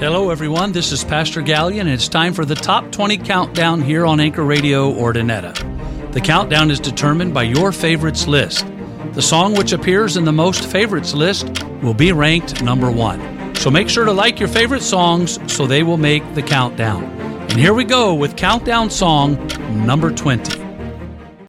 Hello, everyone. This is Pastor Gallion, and it's time for the Top 20 Countdown here on Anchor Radio Ordinetta. The countdown is determined by your favorites list. The song which appears in the most favorites list will be ranked number 1. So make sure to like your favorite songs so they will make the countdown. And here we go with countdown song number 20.